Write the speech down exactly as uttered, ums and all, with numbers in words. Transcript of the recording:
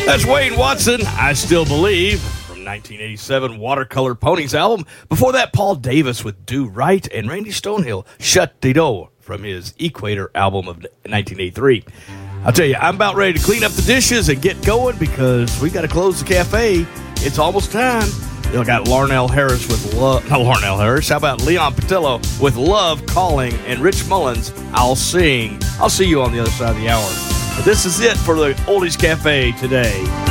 That's Wayne Watson, I Still Believe, from nineteen eighty-seven Watercolor Ponies album. Before that, Paul Davis with Do Right, and Randy Stonehill, Shut the Door, from his Equator album of nineteen eighty-three. I'll tell you, I'm about ready to clean up the dishes and get going because we got to close the cafe. It's almost time. You know, got Larnell Harris with Love. Not Larnell Harris. How about Leon Patillo with Love Calling and Rich Mullins, I'll Sing. I'll see you on the other side of the hour. But this is it for the Oldies Cafe today.